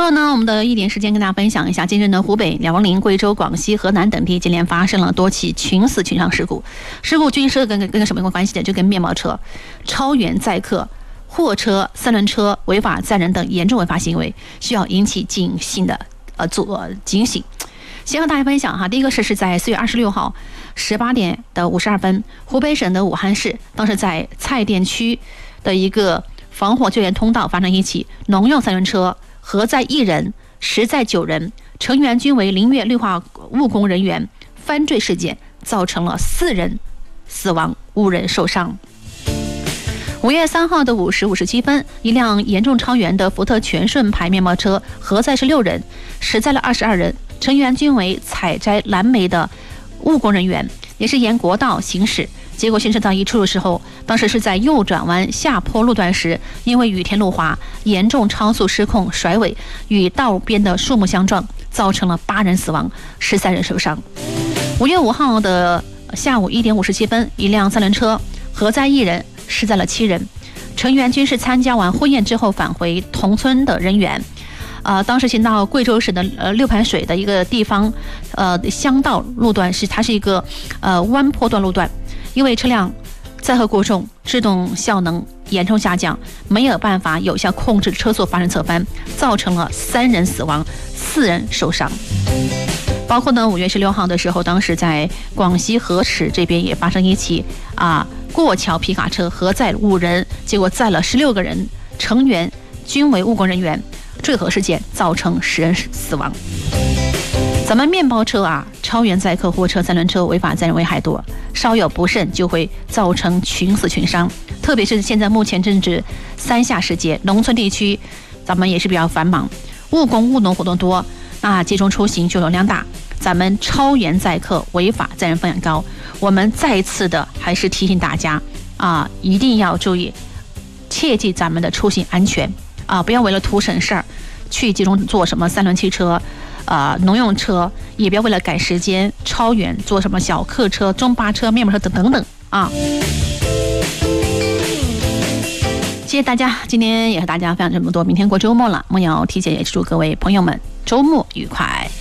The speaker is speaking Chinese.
后呢，我们的一点时间跟大家分享一下，近日呢，湖北、辽宁、贵州、广西、河南等地接连发生了多起群死群伤事故。事故均是跟什么有关系的？就跟面包车、超员载客、货车、三轮车违法载人等严重违法行为，需要引起警醒的警醒。先和大家分享哈，第一个是在4月26号18点的52分，湖北省的武汉市当时在蔡甸区的一个防火救援通道发生一起农用三轮车核载1人、实载9人，成员均为林业绿化务工人员翻坠事件，造成了4人死亡，5人受伤。5月3号的5时57分，一辆严重超员的福特全顺牌面包车核载16人，实载了22人，成员均为采摘蓝莓的务工人员，也是沿国道行驶。结果行驶到一处的时候，当时是在右转弯下坡路段时，因为雨天路滑，严重超速失控甩尾，与道边的树木相撞，造成了8人死亡，13人受伤。5月5号的下午1点57分，一辆三轮车核载1人，实载了7人，成员均是参加完婚宴之后返回同村的人员。当时行到贵州省的六盘水的一个地方，乡道路段它是一个弯坡段路段，因为车辆载荷过重，制动效能严重下降，没有办法有效控制车速发生侧翻，造成了3人死亡，4人受伤。包括呢5月16号的时候，当时在广西河池这边也发生一起过桥皮卡车核载5人，结果载了16个人，成员均为务工人员，坠河事件造成10人死亡。咱们面包车超员载客、货车、三轮车违法载人危害多，稍有不慎就会造成群死群伤。特别是现在目前正值3夏时节，农村地区咱们也是比较繁忙，务工务农活动多，集中出行就流量大，咱们超员载客违法载人风险高。我们再一次的还是提醒大家一定要注意，切记咱们的出行安全不要为了图省事儿去集中做什么三轮汽车、农用车，也不要为了赶时间超员做什么小客车、中巴车、面包车等等谢谢大家，今天也和大家分享这么多。明天过周末了，梦瑶提前也祝各位朋友们周末愉快。